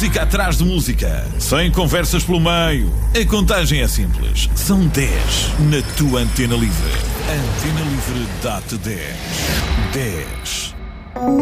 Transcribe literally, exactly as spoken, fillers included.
música atrás de música, sem conversas pelo meio. A contagem é simples. São dez na tua Antena Livre. Antena Livre dá-te dez. dez.